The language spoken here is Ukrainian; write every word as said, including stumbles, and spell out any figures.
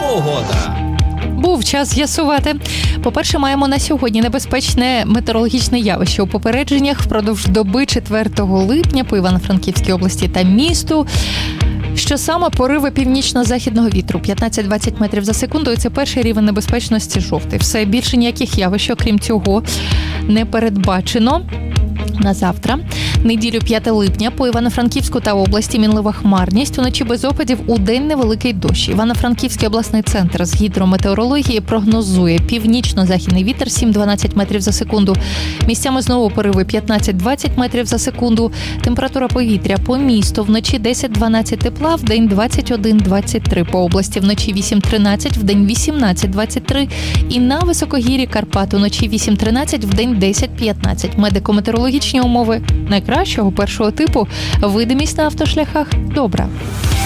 Погода. Був час з'ясувати. По-перше, маємо на сьогодні небезпечне метеорологічне явище. У попередженнях впродовж доби четвертого липня по Івано-Франківській області та місту. Що саме пориви північно-західного вітру п'ятнадцять-двадцять метрів за секунду, і це перший рівень небезпечності жовтий. Все, більше ніяких явищ, окрім цього, не передбачено. На завтра, неділю п'яте липня, по Івано-Франківську та області мінлива хмарність, вночі без опадів, удень невеликий дощ. Івано-Франківський обласний центр з гідрометеорології прогнозує північно-західний вітер сім-дванадцять метрів за секунду. Місцями знову пориви п'ятнадцять-двадцять метрів за секунду. Температура повітря по місту вночі десять-дванадцять тепла, вдень двадцять один-двадцять три. По області вночі вісім-тринадцять, вдень вісімнадцять-двадцять три. І на високогір'ї Карпат вночі вісім-тринадцять, вдень десять-п'ятнадцять. Медико-метеорологічні умови найкращого першого типу. Видимість на автошляхах добра.